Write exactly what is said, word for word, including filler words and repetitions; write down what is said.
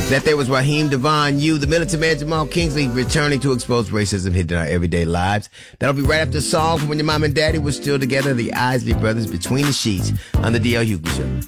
That there was Raheem Devon, you, the militant man Jamal Kingsley, returning to expose racism hidden in our everyday lives. That'll be right after a song from when your mom and daddy were still together, the Isley Brothers, Between the Sheets, on the D L Hughley Show.